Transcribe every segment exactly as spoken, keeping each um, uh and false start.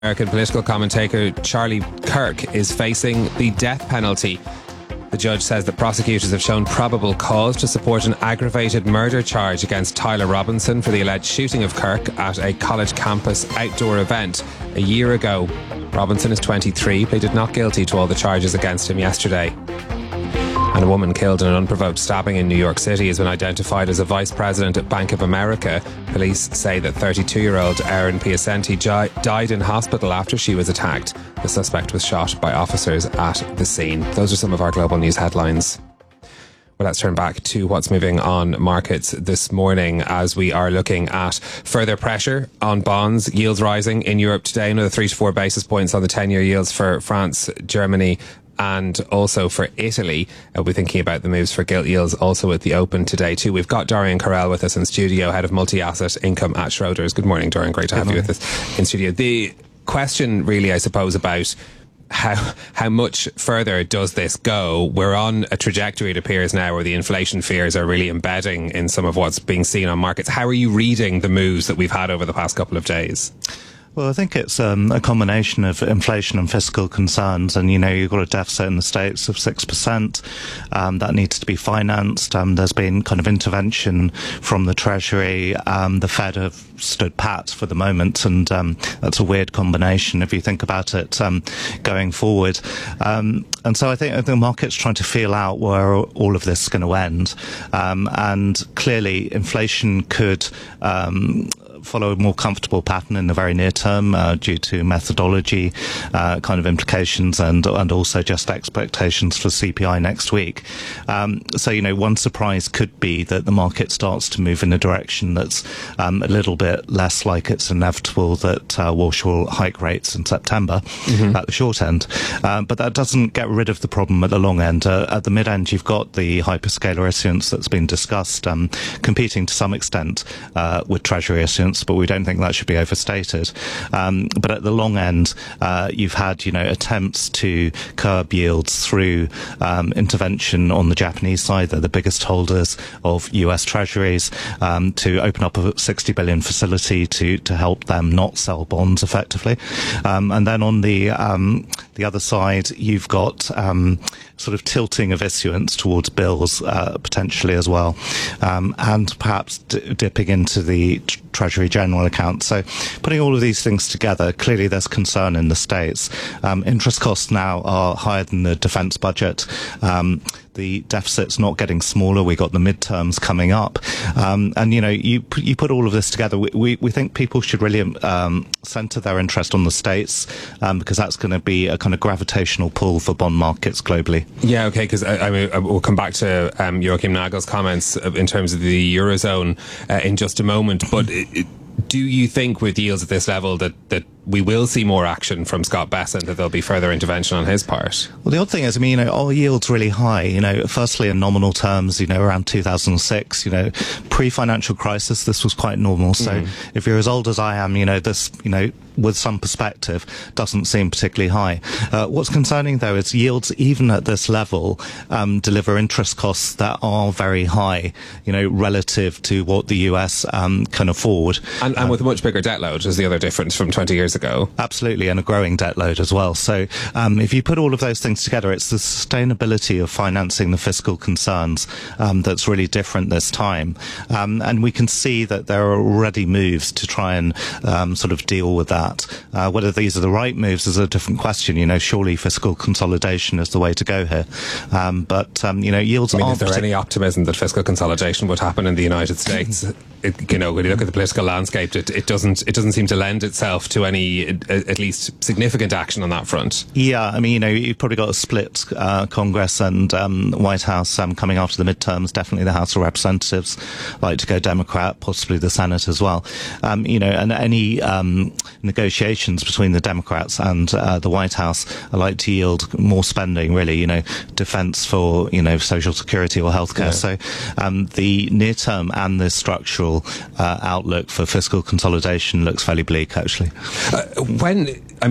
American political commentator Charlie Kirk is facing the death penalty. The judge says that prosecutors have shown probable cause to support an aggravated murder charge against Tyler Robinson for the alleged shooting of Kirk at a college campus outdoor event a year ago. Robinson is twenty-three, pleaded not guilty to all the charges against him yesterday. And a woman killed in an unprovoked stabbing in New York City has been identified as a vice president at Bank of America. Police say that thirty-two-year-old Erin Piacenti died in hospital after she was attacked. The suspect was shot by officers at the scene. Those are some of our global news headlines. Well, let's turn back to what's moving on markets this morning as we are looking at further pressure on bonds. Yields rising in Europe today, another three to four basis points on the ten-year yields for France, Germany, and also for Italy. We'll be thinking about the moves for gilt yields also at the open today too. We've got Dorian Correll with us in studio, head of multi-asset income at Schroders. Good morning, Dorian. Great to have you with us in studio. The question really, I suppose, about how how much further does this go? We're on a trajectory, it appears now, where the inflation fears are really embedding in some of what's being seen on markets. How are you reading the moves that we've had over the past couple of days? Well, I think it's um, a combination of inflation and fiscal concerns. And, you know, you've got a deficit in the States of six percent. Um, that needs to be financed. Um, there's been kind of intervention from the Treasury. Um, the Fed have stood pat for the moment. And um, that's a weird combination if you think about it um, going forward. Um, and so I think the market's trying to feel out where all of this is going to end. Um, and clearly, inflation could Um, follow a more comfortable pattern in the very near term uh, due to methodology uh, kind of implications and and also just expectations for C P I next week. Um, so, you know, one surprise could be that the market starts to move in a direction that's um, a little bit less like it's inevitable that uh, Walsh will hike rates in September mm-hmm. at the short end. Um, but that doesn't get rid of the problem at the long end. Uh, at the mid end, you've got the hyperscaler issuance that's been discussed, um, competing to some extent uh, with Treasury issuance, but we don't think that should be overstated. Um, but at the long end, uh, you've had, you know, attempts to curb yields through um, intervention on the Japanese side. They're the biggest holders of U S Treasuries, um, to open up a sixty billion facility to to help them not sell bonds effectively. Um, and then on the um, the other side, you've got um, sort of tilting of issuance towards bills uh, potentially as well, um, and perhaps d- dipping into the tr- Treasury general account. So putting all of these things together, clearly there's concern in the States. Um, interest costs now are higher than the defence budget. Um, the deficit's not getting smaller. We got the midterms coming up. Um, and, you know, you, you put all of this together, we, we, we think people should really um, centre their interest on the States, um, because that's going to be a kind of gravitational pull for bond markets globally. Yeah, okay, because I, I mean, we'll come back to um, Joachim Nagel's comments in terms of the Eurozone uh, in just a moment. But it, it, do you think with yields at this level that, that we will see more action from Scott Bessent, that there'll be further intervention on his part? Well, the odd thing is, I mean, you know, are yields really high? You know, firstly, in nominal terms, you know, around two thousand six, you know, pre-financial crisis, this was quite normal. So mm. if you're as old as I am, you know, this, you know, with some perspective, doesn't seem particularly high. Uh, what's concerning, though, is yields, even at this level, um, deliver interest costs that are very high, you know, relative to what the U S um, can afford. And, and with a much bigger debt load is the other difference from twenty years ago. Absolutely, and a growing debt load as well. So um, if you put all of those things together, it's the sustainability of financing the fiscal concerns um, that's really different this time. Um, and we can see that there are already moves to try and um, sort of deal with that. Uh, whether these are the right moves is a different question. You know, surely fiscal consolidation is the way to go here. Um, but, um, you know, yields I mean, aren't... Is there any optimism that fiscal consolidation would happen in the United States? It, you know, when you look at the political landscape, it, it doesn't it doesn't seem to lend itself to any, at least, significant action on that front. Yeah, I mean, you know, you've probably got a split uh, Congress and um, White House um, coming after the midterms. Definitely the House of Representatives like to go Democrat, possibly the Senate as well. Um, you know, and any um, negotiations between the Democrats and uh, the White House are like to yield more spending, really, you know, defense for, you know, social security or healthcare. Yeah. So um, the near term and the structural uh, outlook for fiscal consolidation looks fairly bleak, actually. Uh, when, I mean,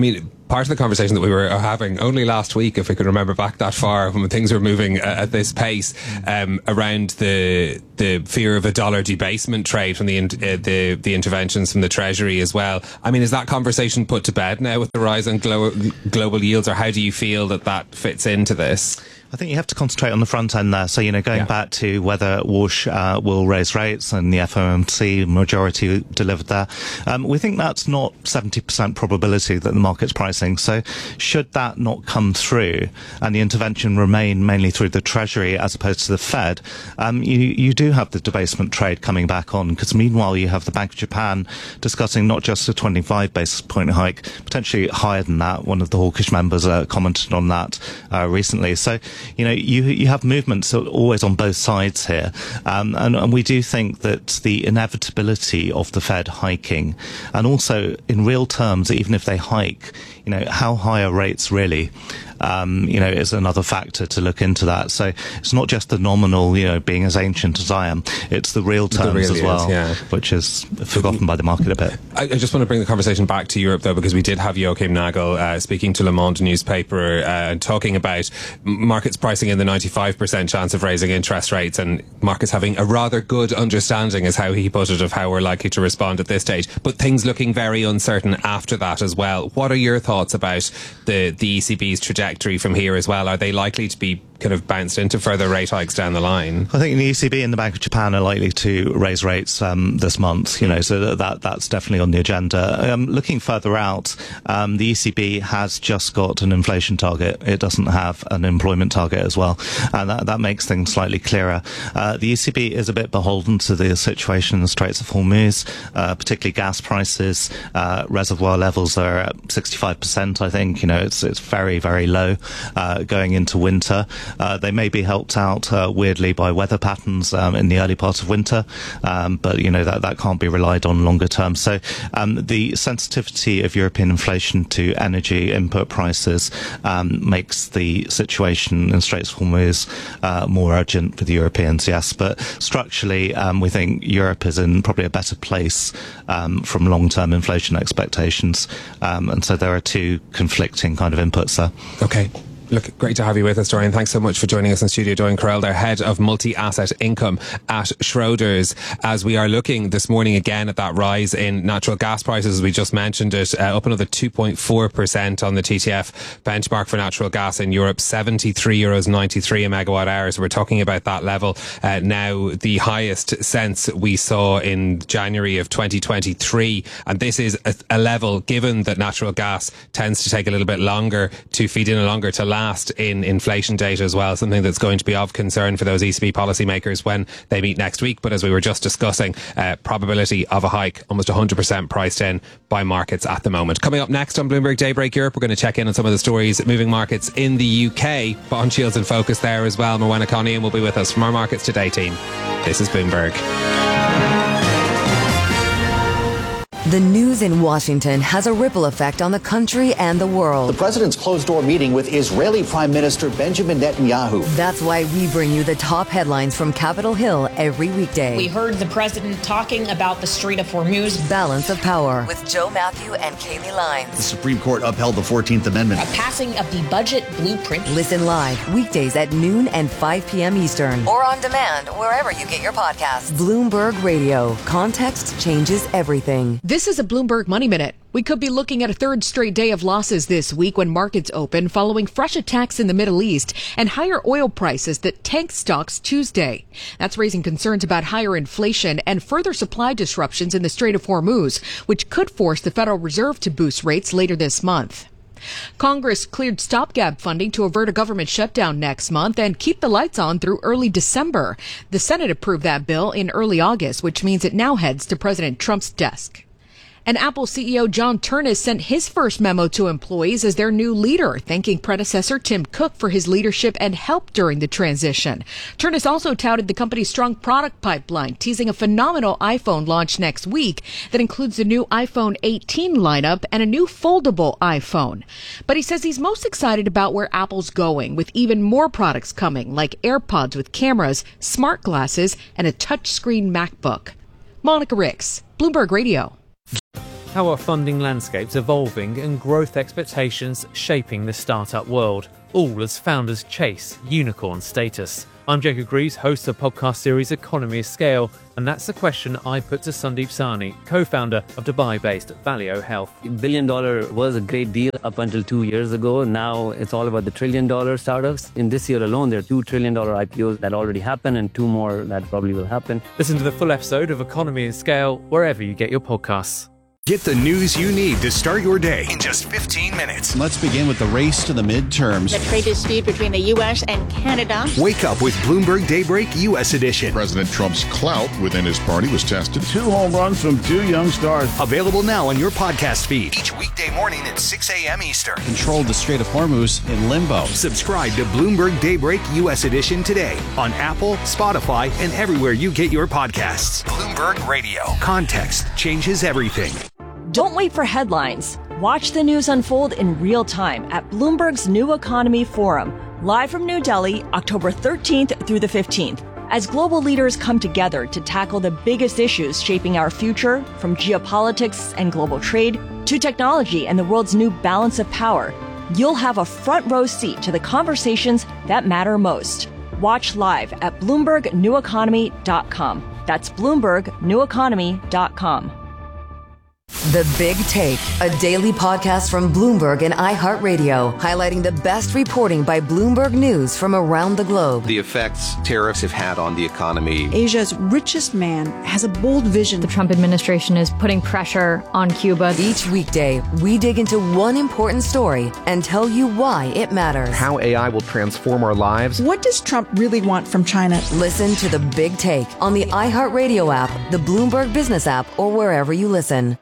part of the conversation that we were having only last week, if we could remember back that far, when things were moving at this pace, um, around the the fear of a dollar debasement trade from the uh, the the interventions from the Treasury as well. I mean, is that conversation put to bed now with the rise in glo- global yields, or how do you feel that that fits into this? I think you have to concentrate on the front end there. So, you know, going yeah. back to whether Walsh uh, will raise rates, and the F O M C majority delivered there, um, we think that's not seventy percent probability that the market's pricing. So should that not come through and the intervention remain mainly through the Treasury as opposed to the Fed, um, you, you do have the debasement trade coming back on, because meanwhile you have the Bank of Japan discussing not just a twenty-five basis point hike, potentially higher than that. One of the hawkish members uh, commented on that uh, recently. So, you know, you you have movements always on both sides here, um, and, and we do think that the inevitability of the Fed hiking, and also in real terms, even if they hike, you know, how high are rates really? Um, you know, is another factor to look into that. So it's not just the nominal, you know, being as ancient as I am. It's the real terms really as well, is, yeah. which is forgotten by the market a bit. I, I just want to bring the conversation back to Europe, though, because we did have Joachim Nagel uh, speaking to Le Monde newspaper uh, talking about markets pricing in the ninety-five percent chance of raising interest rates, and markets having a rather good understanding, is how he put it, of how we're likely to respond at this stage. But things looking very uncertain after that as well. What are your thoughts about the, the E C B's trajectory from here as well? Are they likely to be kind of bounced into further rate hikes down the line? I think the E C B and the Bank of Japan are likely to raise rates um, this month, you know, so that that's definitely on the agenda. Um, looking further out, um, the E C B has just got an inflation target. It doesn't have an employment target as well, and that, that makes things slightly clearer. Uh, the E C B is a bit beholden to the situation in the Straits of Hormuz, uh, particularly gas prices. Uh, reservoir levels are at sixty-five percent, I think. You know, it's it's very, very low uh, going into winter. Uh, they may be helped out uh, weirdly by weather patterns um, in the early part of winter, um, but you know that that can't be relied on longer term. So um, the sensitivity of European inflation to energy input prices um, makes the situation in Straits of Hormuz uh, more urgent for the Europeans. Yes, but structurally, um, we think Europe is in probably a better place um, from long-term inflation expectations, um, and so there are two conflicting kind of inputs there. Okay. Look, great to have you with us, Dorian. Thanks so much for joining us in studio. Dorian Correll, their head of multi-asset income at Schroders, as we are looking this morning again at that rise in natural gas prices, as we just mentioned it, uh, up another two point four percent on the T T F benchmark for natural gas in Europe, seventy-three euros ninety-three a megawatt hour. So we're talking about that level uh, now, the highest since we saw in January of twenty twenty-three. And this is a, a level, given that natural gas tends to take a little bit longer to feed in and longer to last in inflation data as well, something that's going to be of concern for those E C B policymakers when they meet next week. But as we were just discussing, uh, probability of a hike almost one hundred percent priced in by markets at the moment. Coming up next on Bloomberg Daybreak Europe, we're going to check in on some of the stories moving markets in the U K. Bond yields in focus there as well. Morwenna Conian will be with us from our Markets Today team. This is Bloomberg. The news in Washington has a ripple effect on the country and the world. The president's closed-door meeting with Israeli Prime Minister Benjamin Netanyahu. That's why we bring you the top headlines from Capitol Hill every weekday. We heard the president talking about the Strait of Hormuz. Balance of Power with Joe Matthew and Kaylee Lyons. The Supreme Court upheld the fourteenth Amendment. A passing of the budget blueprint. Listen live weekdays at noon and five p.m. Eastern. Or on demand wherever you get your podcasts. Bloomberg Radio. Context changes everything. This is a Bloomberg Money Minute. We could be looking at a third straight day of losses this week when markets open following fresh attacks in the Middle East and higher oil prices that tanked stocks Tuesday. That's raising concerns about higher inflation and further supply disruptions in the Strait of Hormuz, which could force the Federal Reserve to boost rates later this month. Congress cleared stopgap funding to avert a government shutdown next month and keep the lights on through early December. The Senate approved that bill in early August, which means it now heads to President Trump's desk. And Apple C E O John Ternus sent his first memo to employees as their new leader, thanking predecessor Tim Cook for his leadership and help during the transition. Ternus also touted the company's strong product pipeline, teasing a phenomenal iPhone launch next week that includes the new iPhone eighteen lineup and a new foldable iPhone. But he says he's most excited about where Apple's going, with even more products coming, like AirPods with cameras, smart glasses, and a touchscreen MacBook. Monica Ricks, Bloomberg Radio. How are funding landscapes evolving and growth expectations shaping the startup world, all as founders chase unicorn status? I'm Jacob Greaves, host of the podcast series Economy of Scale, and that's the question I put to Sandeep Sahni, co-founder of Dubai-based Valeo Health. Billion dollar was a great deal up until two years ago. Now it's all about the trillion dollar startups. In this year alone, there are two trillion dollar I P Os that already happened and two more that probably will happen. Listen to the full episode of Economy of Scale wherever you get your podcasts. Get the news you need to start your day in just fifteen minutes. Let's begin with the race to the midterms. The trade dispute between the U S and Canada. Wake up with Bloomberg Daybreak U S edition. President Trump's clout within his party was tested. Two home runs from two young stars. Available now on your podcast feed. Each weekday morning at six a.m. Eastern. Controlled the Strait of Hormuz in limbo. Subscribe to Bloomberg Daybreak U S edition today on Apple, Spotify, and everywhere you get your podcasts. Bloomberg Radio. Context changes everything. Don't wait for headlines. Watch the news unfold in real time at Bloomberg's New Economy Forum, live from New Delhi, October thirteenth through the fifteenth. As global leaders come together to tackle the biggest issues shaping our future, from geopolitics and global trade to technology and the world's new balance of power, you'll have a front row seat to the conversations that matter most. Watch live at Bloomberg New Economy dot com. That's Bloomberg New Economy dot com. The Big Take, a daily podcast from Bloomberg and iHeartRadio, highlighting the best reporting by Bloomberg News from around the globe. The effects tariffs have had on the economy. Asia's richest man has a bold vision. The Trump administration is putting pressure on Cuba. Each weekday, we dig into one important story and tell you why it matters. How A I will transform our lives. What does Trump really want from China? Listen to The Big Take on the iHeartRadio app, the Bloomberg Business app, or wherever you listen.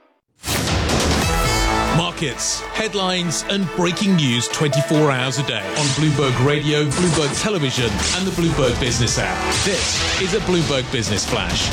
Markets, headlines and breaking news twenty-four hours a day on Bloomberg Radio, Bloomberg Television and the Bloomberg Business app. This is a Bloomberg Business Flash.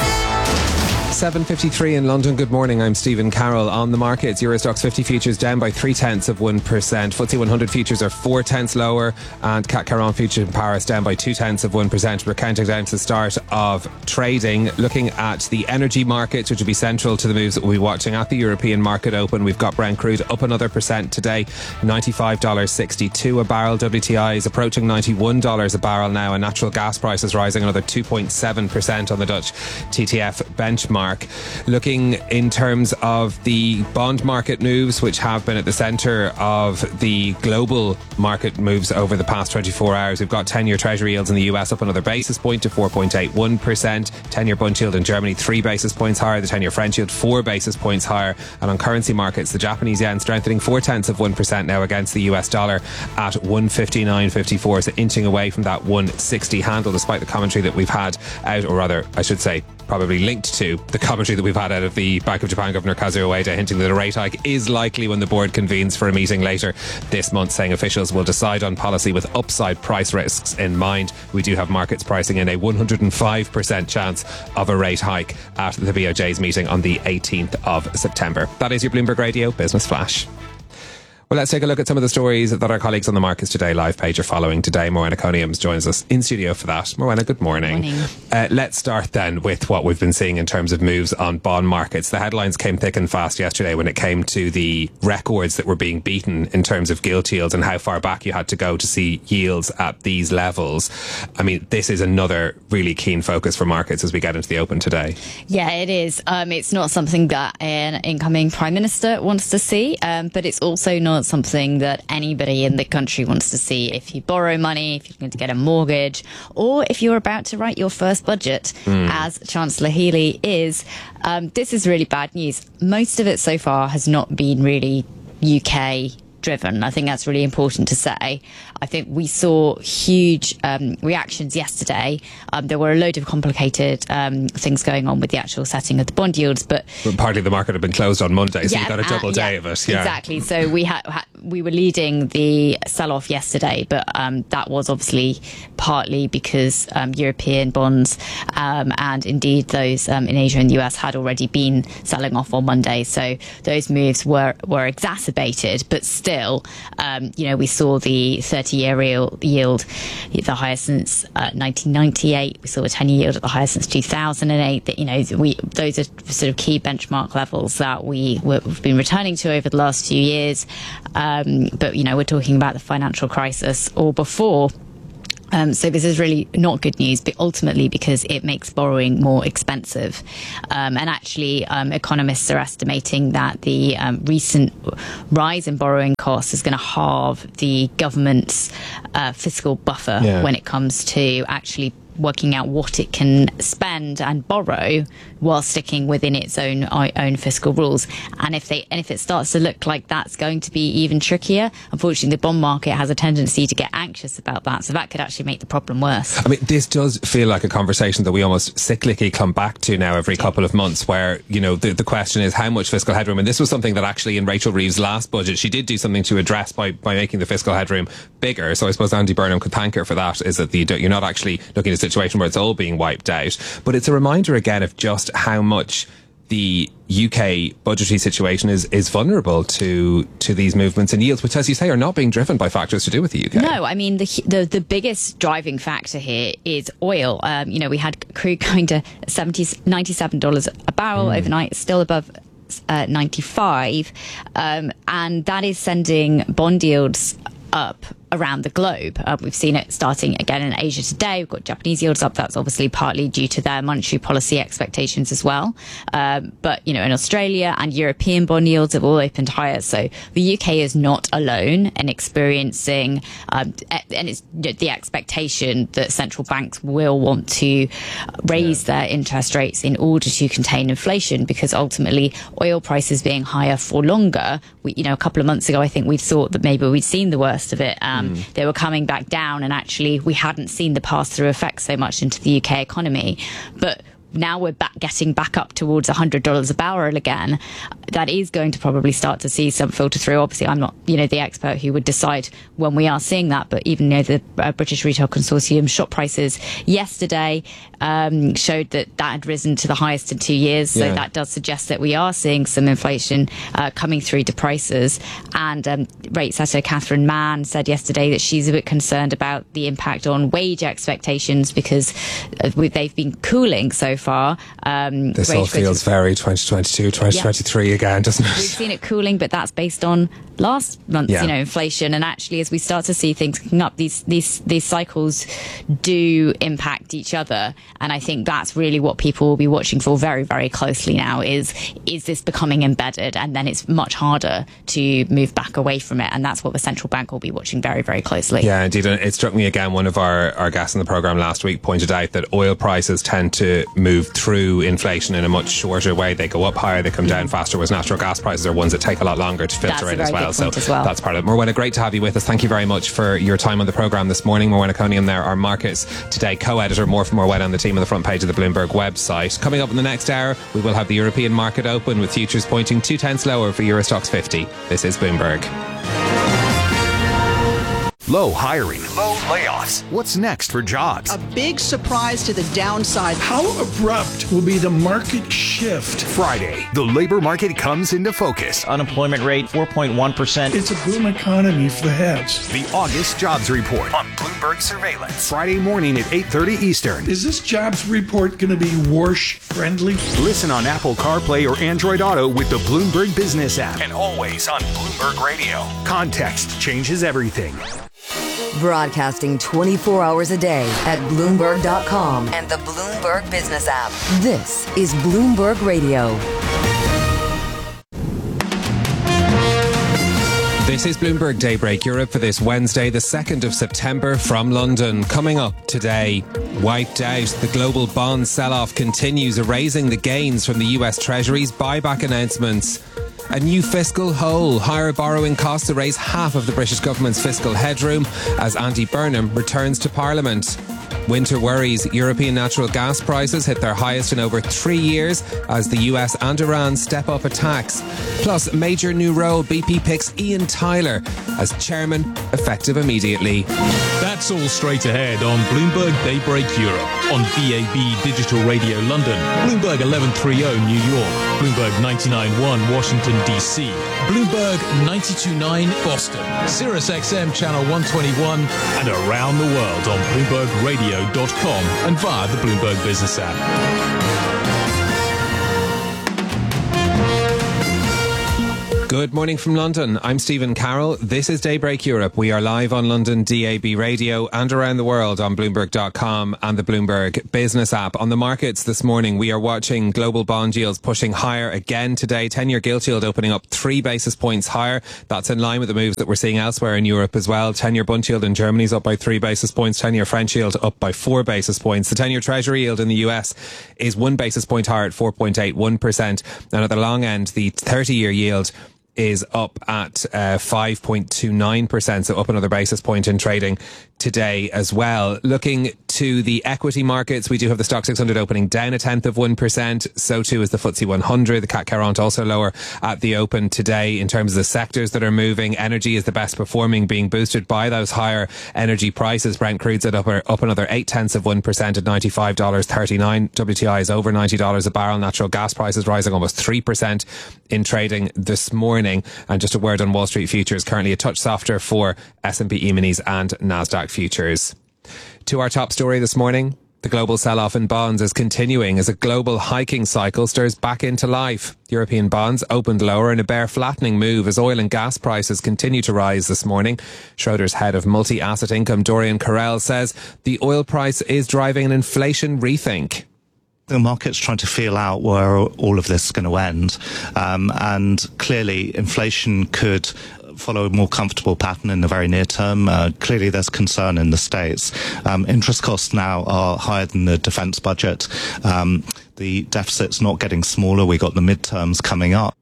seven fifty-three in London. Good morning. I'm Stephen Carroll. On the markets, Eurostoxx fifty futures down by three tenths of one percent. F T S E one hundred futures are four tenths lower, and C A C Caron futures in Paris down by two tenths of one percent. We're counting down to the start of trading. Looking at the energy markets, which will be central to the moves that we'll be watching at the European market open. We've got Brent crude up another percent today, ninety-five dollars sixty-two a barrel. W T I is approaching ninety-one dollars a barrel now, and natural gas prices rising another two point seven percent on the Dutch T T F benchmark. Looking in terms of the bond market moves, which have been at the centre of the global market moves over the past twenty-four hours, we've got ten-year Treasury yields in the U S up another basis point to four point eight one percent. ten-year Bund yield in Germany three basis points higher. The ten-year French yield four basis points higher. And on currency markets, the Japanese yen strengthening four tenths of one percent now against the U S dollar at one fifty-nine fifty-four, so inching away from that one sixty handle, despite the commentary that we've had out, or rather, I should say, probably linked to the commentary that we've had out of the Bank of Japan Governor Kazuo Ueda, hinting that a rate hike is likely when the board convenes for a meeting later this month, saying officials will decide on policy with upside price risks in mind. We do have markets pricing in a one hundred five percent chance of a rate hike at the B O J's meeting on the eighteenth of September. That is your Bloomberg Radio Business Flash. Well, let's take a look at some of the stories that our colleagues on the Markets Today live page are following today. Morwenna Coniams joins us in studio for that. Morwenna, good morning. Morning. Uh, let's start then with what we've been seeing in terms of moves on bond markets. The headlines came thick and fast yesterday when it came to the records that were being beaten in terms of gilt yields and how far back you had to go to see yields at these levels. I mean, this is another really keen focus for markets as we get into the open today. Yeah, it is. Um, it's not something that an incoming Prime Minister wants to see, um, but it's also not something that anybody in the country wants to see. If you borrow money, if you're going to get a mortgage, or if you're about to write your first budget, mm. as Chancellor Healey is, um, this is really bad news. Most of it so far has not been really U K driven. I think that's really important to say. I think we saw huge um, reactions yesterday. Um, there were a load of complicated um, things going on with the actual setting of the bond yields, but well, partly the market had been closed on Monday, so yeah, you got a double uh, day yeah, of it. Yeah, exactly. So we had ha- we were leading the sell-off yesterday, but um, that was obviously partly because um, European bonds um, and indeed those um, in Asia and the U S had already been selling off on Monday. So those moves were, were exacerbated, but still, um, you know, we saw the thirty-year yield, the highest since uh, nineteen ninety-eight. We saw a ten-year yield at the highest since two thousand eight. That, you know, we those are sort of key benchmark levels that we, we've been returning to over the last few years. Um, but, you know, we're talking about the financial crisis or before. Um, so this is really not good news, but ultimately because it makes borrowing more expensive. Um, and actually, um, economists are estimating that the um, recent rise in borrowing costs is going to halve the government's uh, fiscal buffer yeah. when it comes to actually working out what it can spend and borrow while sticking within its own own fiscal rules. And if they and if it starts to look like that's going to be even trickier, unfortunately the bond market has a tendency to get anxious about that, so that could actually make the problem worse. I mean, this does feel like a conversation that we almost cyclically come back to now every couple of months, where, you know, the, the question is how much fiscal headroom, and this was something that actually in Rachel Reeves' last budget she did do something to address by, by making the fiscal headroom bigger. So I suppose Andy Burnham could thank her for that, is that the, you're not actually looking at a situation where it's all being wiped out. But it's a reminder again of just how much the U K budgetary situation is is vulnerable to to these movements in yields, which, as you say, are not being driven by factors to do with the U K. No, I mean the the, the biggest driving factor here is oil. Um, you know, we had crude going to seventy, ninety-seven dollars a barrel mm. overnight, still above uh, ninety-five, um, and that is sending bond yields up around the globe. Uh, we've seen it starting again in Asia today. We've got Japanese yields up. That's obviously partly due to their monetary policy expectations as well. Um, but, you know, in Australia and European bond yields have all opened higher. So the U K is not alone in experiencing, um, and it's the expectation that central banks will want to raise yeah. their interest rates in order to contain inflation, because ultimately oil prices being higher for longer, we, you know, a couple of months ago, I think we thought that maybe we'd seen the worst of it. Um, mm. They were coming back down, and actually we hadn't seen the pass-through effect so much into the U K economy. But now we're back getting back up towards one hundred dollars a barrel again. That is going to probably start to see some filter through. Obviously, I'm not, you know, the expert who would decide when we are seeing that, but even, you know, the uh, British Retail Consortium shop prices yesterday um, showed that that had risen to the highest in two years. So yeah. that does suggest that we are seeing some inflation uh, coming through to prices. And um, rate setter Catherine Mann said yesterday that she's a bit concerned about the impact on wage expectations, because uh, they've been cooling so far. Um, this all feels very twenty twenty-two, twenty twenty-three yeah. again, doesn't it? We've seen it cooling, but that's based on last month's, yeah. you know, inflation. And actually, as we start to see things picking up, these these these cycles do impact each other. And I think that's really what people will be watching for very, very closely now. Is is this becoming embedded, and then it's much harder to move back away from it. And that's what the central bank will be watching very, very closely. Yeah, indeed. And it struck me again. One of our our guests on the programme last week pointed out that oil prices tend to move through inflation in a much shorter way. They go up higher, they come down faster, whereas natural gas prices are ones that take a lot longer to filter in as well. So as well. That's part of it. Morwenna, great to have you with us. Thank you very much for your time on the programme this morning. Morwenna Coniam there, our Markets Today co-editor. More from Morwenna on the team on the front page of the Bloomberg website. Coming up in the next hour, we will have the European market open with futures pointing two tenths lower for Euro Stoxx fifty. This is Bloomberg. Low hiring, low layoffs. What's next for jobs? A big surprise to the downside. How abrupt will be the market shift? Friday, the labor market comes into focus. Unemployment rate, four point one percent. It's a boom economy for the heads. The August Jobs Report on Bloomberg Surveillance. Friday morning at eight thirty Eastern. Is this jobs report going to be Warsh-friendly? Listen on Apple CarPlay or Android Auto with the Bloomberg Business app. And always on Bloomberg Radio. Context changes everything. Broadcasting twenty-four hours a day at Bloomberg dot com and the Bloomberg Business app. This is Bloomberg Radio. This is Bloomberg Daybreak Europe for this Wednesday, the second of September from London. Coming up today, wiped out. The global bond sell-off continues, erasing the gains from the U S Treasury's buyback announcements. A new fiscal hole. Higher borrowing costs erase half of the British government's fiscal headroom as Andy Burnham returns to Parliament. Winter worries. European natural gas prices hit their highest in over three years as the U S and Iran step up attacks. Plus, major new role, B P picks Ian Tyler as chairman, effective immediately. That's all straight ahead on Bloomberg Daybreak Europe, on B A B Digital Radio London, Bloomberg eleven thirty New York, Bloomberg ninety-nine point one Washington D C, Bloomberg ninety-two point nine Boston, Sirius X M Channel one twenty-one, and around the world on Bloomberg Radio dot com and via the Bloomberg Business app. Good morning from London. I'm Stephen Carroll. This is Daybreak Europe. We are live on London D A B Radio and around the world on Bloomberg dot com and the Bloomberg Business app. On the markets this morning, we are watching global bond yields pushing higher again today. ten-year gilt yield opening up three basis points higher. That's in line with the moves that we're seeing elsewhere in Europe as well. ten-year Bund yield in Germany is up by three basis points. ten-year French yield up by four basis points. The ten-year Treasury yield in the U S is one basis point higher at four point eight one percent. And at the long end, the thirty-year yield is up at uh, five point two nine percent, so up another basis point in trading today as well. Looking to the equity markets, we do have the Stock six hundred opening down a tenth of one percent. So too is the F T S E one hundred. The C A C Quarante also lower at the open today. In terms of the sectors that are moving, energy is the best performing, being boosted by those higher energy prices. Brent crude's at up, up another eight tenths of one percent at ninety-five dollars thirty-nine. W T I is over ninety dollars a barrel. Natural gas prices rising almost three percent in trading this morning. And just a word on Wall Street futures, currently a touch softer for S and P E-minis and Nasdaq futures. To our top story this morning, the global sell-off in bonds is continuing as a global hiking cycle stirs back into life. European bonds opened lower in a bear flattening move as oil and gas prices continue to rise this morning. Schroders head of multi-asset income, Dorian Carell, says the oil price is driving an inflation rethink. The market's trying to feel out where all of this is going to end. Um, and clearly, inflation could follow a more comfortable pattern in the very near term. Uh, clearly, there's concern in the States. Um, interest costs now are higher than the defence budget. Um, the deficit's not getting smaller. We got the midterms coming up.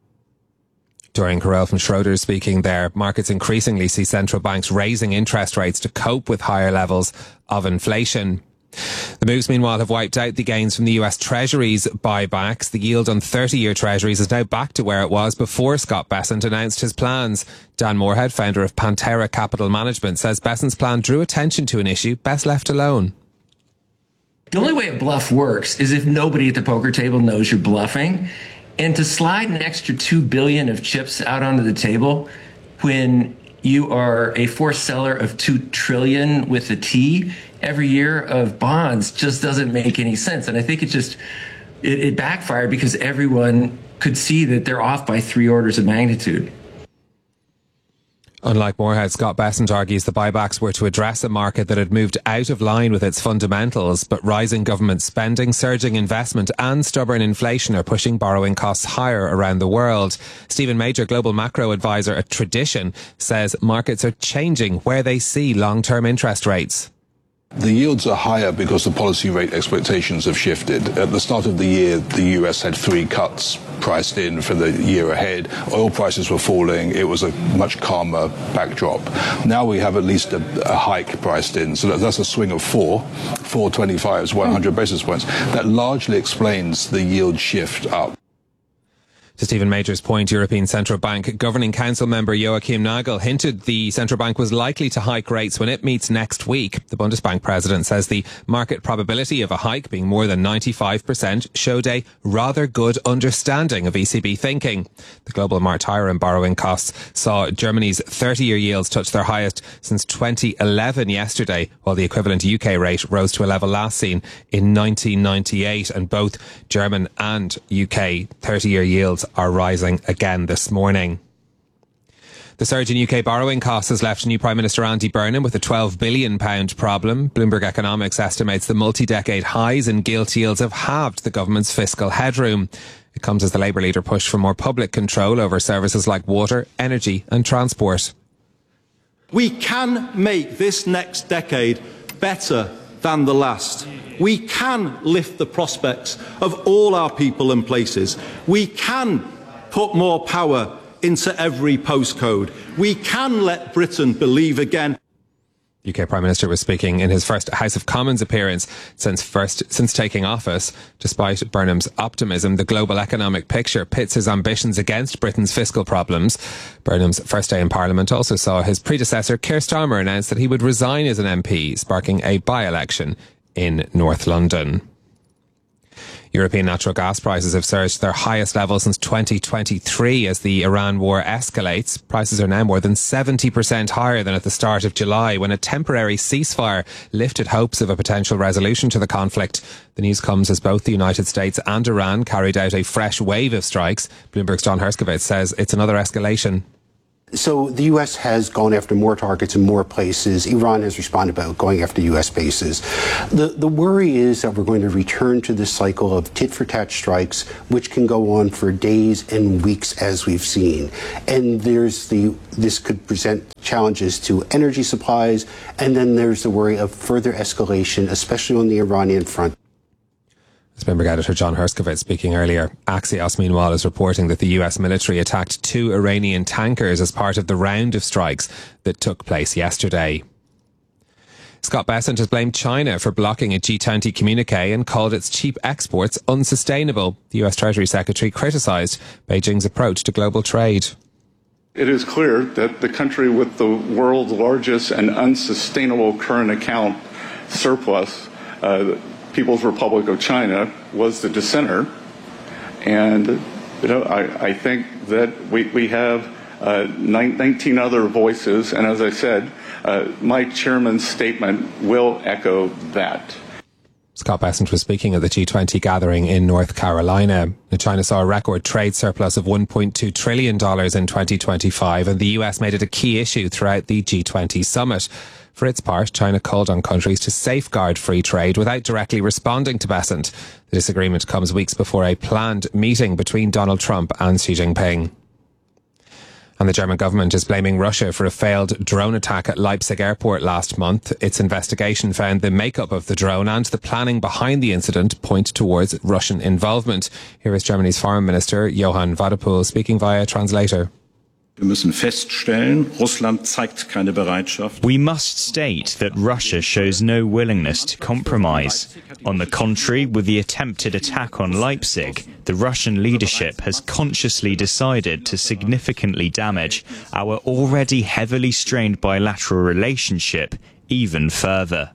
Dorian Carell from Schroders speaking there. Markets increasingly see central banks raising interest rates to cope with higher levels of inflation. The moves, meanwhile, have wiped out the gains from the U S Treasury's buybacks. The yield on thirty-year Treasuries is now back to where it was before Scott Bessent announced his plans. Dan Moorhead, founder of Pantera Capital Management, says Bessent's plan drew attention to an issue best left alone. The only way a bluff works is if nobody at the poker table knows you're bluffing. And to slide an extra two billion dollars of chips out onto the table when you are a forced seller of two trillion dollars with a T every year of bonds just doesn't make any sense. And I think it just, it, it backfired because everyone could see that they're off by three orders of magnitude. Unlike Moorhead, Scott Bessent argues the buybacks were to address a market that had moved out of line with its fundamentals, but rising government spending, surging investment and stubborn inflation are pushing borrowing costs higher around the world. Stephen Major, global macro advisor at Tradition, says markets are changing where they see long-term interest rates. The yields are higher because the policy rate expectations have shifted. At the start of the year, the U S had three cuts priced in for the year ahead. Oil prices were falling. It was a much calmer backdrop. Now we have at least a, a hike priced in. So that's a swing of four. four twenty-five is one hundred basis points. That largely explains the yield shift up. To Stephen Major's point, European Central Bank Governing Council member Joachim Nagel hinted the central bank was likely to hike rates when it meets next week. The Bundesbank president says the market probability of a hike being more than ninety-five percent showed a rather good understanding of E C B thinking. The global market higher in borrowing costs saw Germany's thirty-year yields touch their highest since twenty eleven yesterday, while the equivalent U K rate rose to a level last seen in nineteen ninety-eight, and both German and U K thirty-year yields are rising again this morning. The surge in U K borrowing costs has left new Prime Minister Andy Burnham with a twelve billion pounds problem. Bloomberg Economics estimates the multi-decade highs in gilt yields have halved the government's fiscal headroom. It comes as the Labour leader pushed for more public control over services like water, energy and transport. We can make this next decade better than the last. We can lift the prospects of all our people and places. We can put more power into every postcode. We can let Britain believe again. U K Prime Minister was speaking in his first House of Commons appearance since first since taking office. Despite Burnham's optimism, the global economic picture pits his ambitions against Britain's fiscal problems. Burnham's first day in Parliament also saw his predecessor Keir Starmer announce that he would resign as an M P, sparking a by-election in North London. European natural gas prices have surged to their highest level since twenty twenty-three as the Iran war escalates. Prices are now more than seventy percent higher than at the start of July, when a temporary ceasefire lifted hopes of a potential resolution to the conflict. The news comes as both the United States and Iran carried out a fresh wave of strikes. Bloomberg's John Herskovitz says it's another escalation. So the U S has gone after more targets in more places. Iran has responded by going after U S bases. The the worry is that we're going to return to this cycle of tit-for-tat strikes, which can go on for days and weeks, as we've seen. And there's the this could present challenges to energy supplies. And then there's the worry of further escalation, especially on the Iranian front. As Bloomberg editor John Herskovitz speaking earlier. Axios, meanwhile, is reporting that the U S military attacked two Iranian tankers as part of the round of strikes that took place yesterday. Scott Bessent has blamed China for blocking a G twenty communique and called its cheap exports unsustainable. The U S Treasury Secretary criticised Beijing's approach to global trade. It is clear that the country with the world's largest and unsustainable current account surplus, uh, People's Republic of China, was the dissenter. And you know, I, I think that we, we have uh, nineteen other voices, and as I said, uh, my chairman's statement will echo that. Scott Bessent was speaking at the G twenty gathering in North Carolina. China saw a record trade surplus of one point two trillion dollars in twenty twenty-five, and the U S made it a key issue throughout the G twenty summit. For its part, China called on countries to safeguard free trade without directly responding to Bessent. The disagreement comes weeks before a planned meeting between Donald Trump and Xi Jinping. And the German government is blaming Russia for a failed drone attack at Leipzig airport last month. Its investigation found the makeup of the drone and the planning behind the incident point towards Russian involvement. Here is Germany's Foreign Minister Johann Wadepool speaking via translator. We must state that Russia shows no willingness to compromise. On the contrary, with the attempted attack on Leipzig, the Russian leadership has consciously decided to significantly damage our already heavily strained bilateral relationship even further.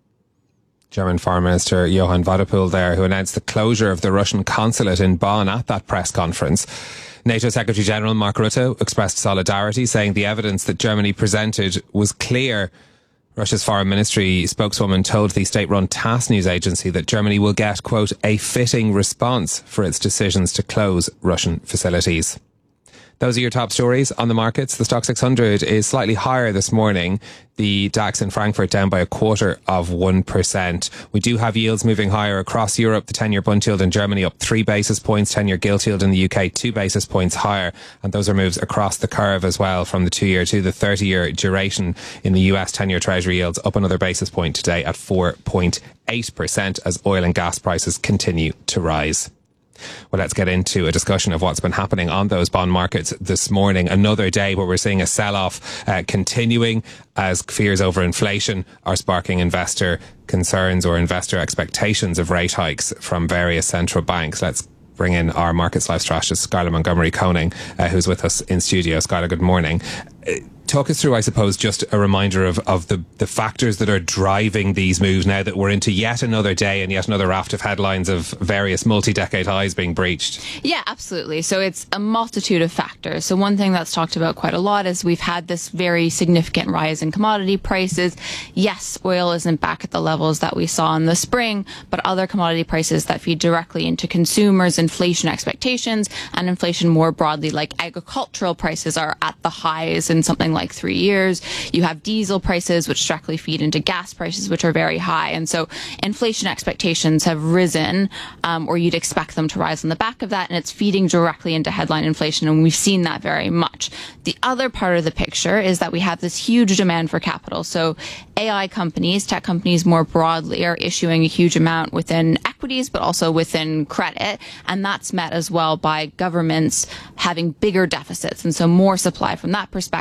German Foreign Minister Johann Wadepool there, who announced the closure of the Russian consulate in Bonn at that press conference. NATO Secretary General Mark Rutte expressed solidarity, saying the evidence that Germany presented was clear. Russia's foreign ministry spokeswoman told the state-run TASS news agency that Germany will get, quote, a fitting response for its decisions to close Russian facilities. Those are your top stories on the markets. The Stoxx six hundred is slightly higher this morning. The DAX in Frankfurt down by a quarter of one percent. We do have yields moving higher across Europe. The ten-year Bund yield in Germany up three basis points. ten-year gilt yield in the U K two basis points higher. And those are moves across the curve as well, from the two-year to the thirty-year duration. In the U S, ten-year Treasury yields up another basis point today at four point eight percent as oil and gas prices continue to rise. Well, let's get into a discussion of what's been happening on those bond markets this morning. Another day where we're seeing a sell-off uh, continuing as fears over inflation are sparking investor concerns or investor expectations of rate hikes from various central banks. Let's bring in our Markets Live strategist, Skylar Montgomery Koning, uh, who's with us in studio. Skylar, good morning. Uh, Talk us through, I suppose, just a reminder of, of the, the factors that are driving these moves now that we're into yet another day and yet another raft of headlines of various multi-decade highs being breached. Yeah, absolutely. So it's a multitude of factors. So one thing that's talked about quite a lot is we've had this very significant rise in commodity prices. Yes, oil isn't back at the levels that we saw in the spring, but other commodity prices that feed directly into consumers' inflation expectations and inflation more broadly, like agricultural prices, are at the highs in something like like three years. You have diesel prices, which directly feed into gas prices, which are very high. And so inflation expectations have risen, um, or you'd expect them to rise on the back of that, and it's feeding directly into headline inflation, and we've seen that very much. The other part of the picture is that we have this huge demand for capital. So A I companies, tech companies more broadly, are issuing a huge amount within equities, but also within credit, and that's met as well by governments having bigger deficits, and so more supply from that perspective. And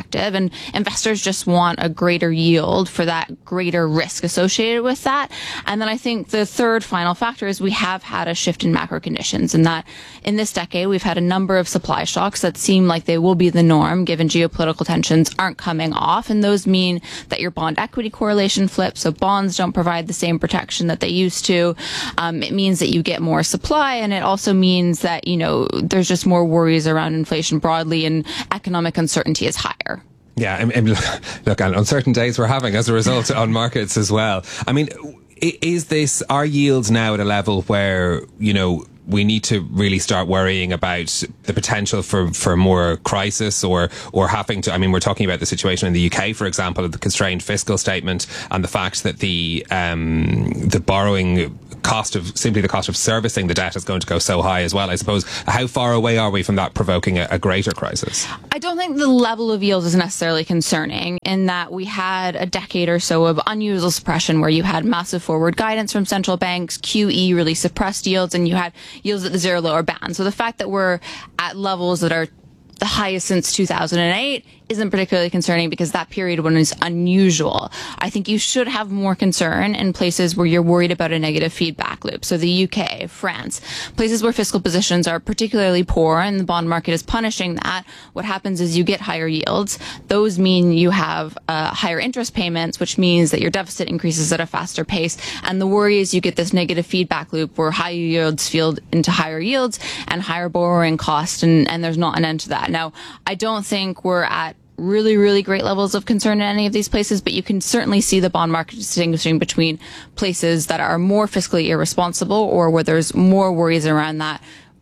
and investors just want a greater yield for that greater risk associated with that. And then I think the third final factor is we have had a shift in macro conditions, and that in this decade we've had a number of supply shocks that seem like they will be the norm given geopolitical tensions aren't coming off, and those mean that your bond equity correlation flips, so bonds don't provide the same protection that they used to. Um, it means that you get more supply, and it also means that, you know, there's just more worries around inflation broadly, and economic uncertainty is higher. Yeah, and, and look, and uncertain days we're having as a result on markets as well. I mean, is this, are yields now at a level where, you know, we need to really start worrying about the potential for, for more crisis or, or having to, I mean, we're talking about the situation in the U K, for example, of the constrained fiscal statement and the fact that the, um, the borrowing cost of, simply the cost of servicing the debt is going to go so high as well. I suppose, how far away are we from that provoking a, a greater crisis? I don't think the level of yields is necessarily concerning, in that we had a decade or so of unusual suppression where you had massive forward guidance from central banks, Q E really suppressed yields, and you had yields at the zero lower band. So the fact that we're at levels that are the highest since two thousand eight isn't particularly concerning, because that period when is unusual. I think you should have more concern in places where you're worried about a negative feedback loop. So the U K, France, places where fiscal positions are particularly poor and the bond market is punishing that. What happens is you get higher yields. Those mean you have uh, higher interest payments, which means that your deficit increases at a faster pace. And the worry is you get this negative feedback loop where higher yields feed into higher yields and higher borrowing costs, and, and there's not an end to that. Now, I don't think we're at really, really great levels of concern in any of these places, but you can certainly see the bond market distinguishing between places that are more fiscally irresponsible or where there's more worries around that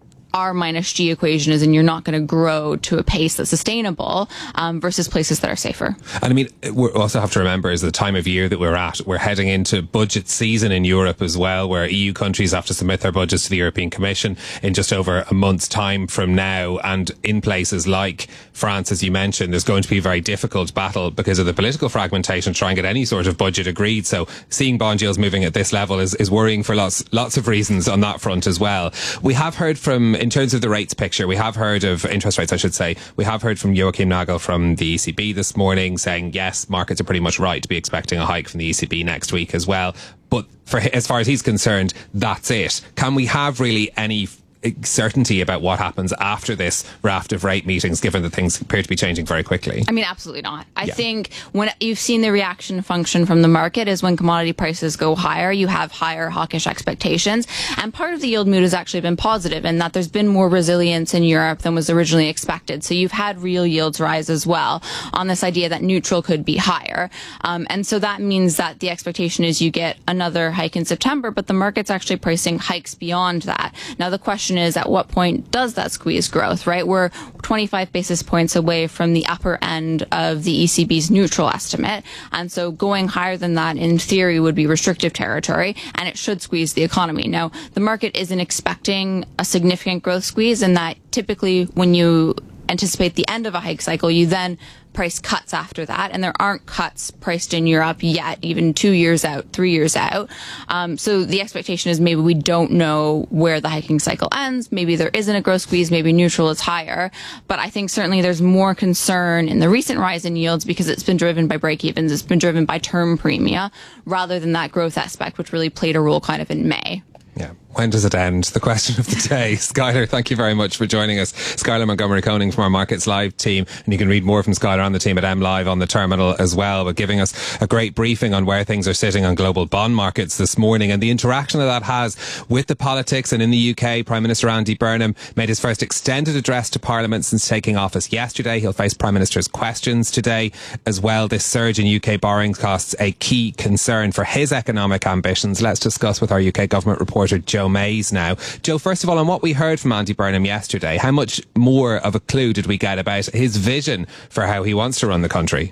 R minus G equation is, and you're not going to grow to a pace that's sustainable, um, versus places that are safer. And I mean, we also have to remember is the time of year that we're at. We're heading into budget season in Europe as well, where E U countries have to submit their budgets to the European Commission in just over a month's time from now. And in places like France, as you mentioned, there's going to be a very difficult battle because of the political fragmentation to try and get any sort of budget agreed. So seeing bond yields moving at this level is, is worrying for lots, lots of reasons on that front as well. We have heard from, in terms of the rates picture, we have heard of interest rates, I should say. We have heard from Joachim Nagel from the E C B this morning saying, yes, markets are pretty much right to be expecting a hike from the E C B next week as well. But for, as far as he's concerned, that's it. Can we have really any certainty about what happens after this raft of rate meetings, given that things appear to be changing very quickly? I mean, absolutely not. I yeah. think when you've seen the reaction function from the market is when commodity prices go higher, you have higher hawkish expectations. And part of the yield mood has actually been positive in that there's been more resilience in Europe than was originally expected. So you've had real yields rise as well on this idea that neutral could be higher. Um, and so that means that the expectation is you get another hike in September, but the market's actually pricing hikes beyond that. Now, the question is, at what point does that squeeze growth, right? We're twenty-five basis points away from the upper end of the E C B's neutral estimate. And so going higher than that, in theory, would be restrictive territory, and it should squeeze the economy. Now, the market isn't expecting a significant growth squeeze, in that typically when you anticipate the end of a hike cycle, you then price cuts after that, and there aren't cuts priced in Europe yet, even two years out, three years out. Um, so the expectation is maybe we don't know where the hiking cycle ends. Maybe there isn't a growth squeeze. Maybe neutral is higher. But I think certainly there's more concern in the recent rise in yields because it's been driven by break-evens. It's been driven by term premia rather than that growth aspect, which really played a role kind of in May. Yeah. When does it end? The question of the day. Skylar, thank you very much for joining us. Skylar Montgomery-Koning from our Markets Live team. And you can read more from Skylar on the team at M Live on the terminal as well, but giving us a great briefing on where things are sitting on global bond markets this morning and the interaction that that has with the politics. And in the U K, Prime Minister Andy Burnham made his first extended address to Parliament since taking office yesterday. He'll face Prime Minister's questions today as well. This surge in U K borrowing costs a key concern for his economic ambitions. Let's discuss with our U K government reporter, Joe Mays now. Joe, first of all, on what we heard from Andy Burnham yesterday, how much more of a clue did we get about his vision for how he wants to run the country?